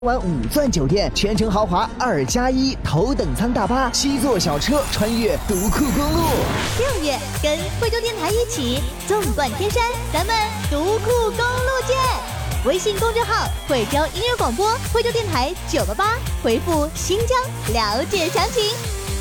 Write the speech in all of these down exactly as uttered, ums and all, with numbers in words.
湾五钻酒店全程豪华二加一头等舱大巴，七座小车穿越独库公路。 六月跟惠州电台一起纵贯天山，咱们独库公路见！微信公众号惠州音乐广播，惠州电台九八八，回复新疆了解详情。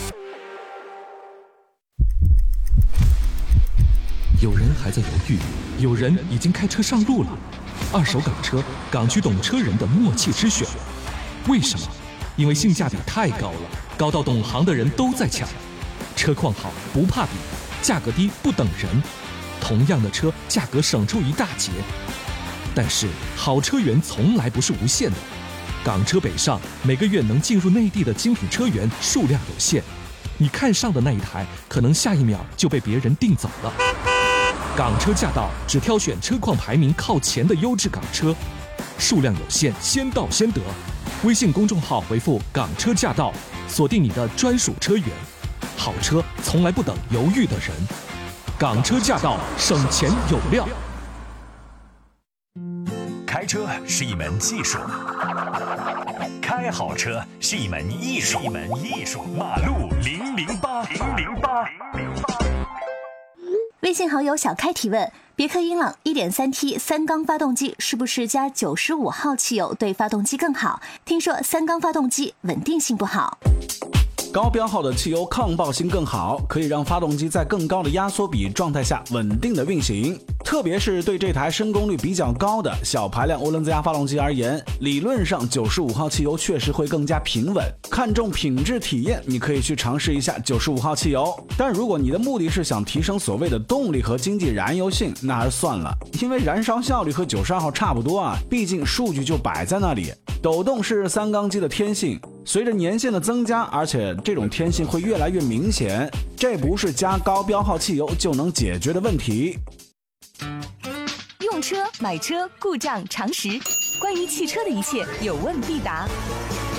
有人还在犹豫，有人已经开车上路了。二手港车，港区懂车人的默契之选。为什么？因为性价比太高了，高到懂行的人都在抢。车况好不怕比，价格低不等人。同样的车，价格省出一大截。但是好车源从来不是无限的，港车北上每个月能进入内地的精品车源数量有限，你看上的那一台，可能下一秒就被别人订走了。港车驾到，只挑选车况排名靠前的优质港车，数量有限，先到先得。微信公众号回复港车驾到，锁定你的专属车源。好车从来不等犹豫的人，港车驾到，省钱有料。 开车是一门技术，开好车是一门艺术，一门艺术。马路零零八零零八零零八。 微信好友小开提问：别克英朗 一点三 T 三缸发动机是不是加九十五号汽油对发动机更好？听说三缸发动机稳定性不好。 高标号的汽油抗爆性更好，可以让发动机在更高的压缩比状态下稳定的运行。特别是对这台升功率比较高的小排量涡轮增压发动机而言，理论上九十五号汽油确实会更加平稳。看重品质体验，你可以去尝试一下九十五号汽油。但如果你的目的是想提升所谓的动力和经济燃油性，那还是算了，因为燃烧效率和九十二号差不多啊，毕竟数据就摆在那里。抖动是三缸机的天性，随着年限的增加，而且这种天性会越来越明显，这不是加高标号汽油就能解决的问题。 用车、买车、故障常识，关于汽车的一切有问必答。